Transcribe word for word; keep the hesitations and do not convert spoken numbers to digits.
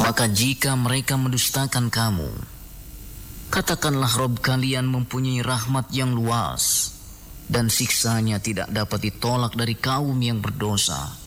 Maka jika mereka mendustakan kamu, katakanlah Rob kalian mempunyai rahmat yang luas, dan siksanya tidak dapat ditolak dari kaum yang berdosa.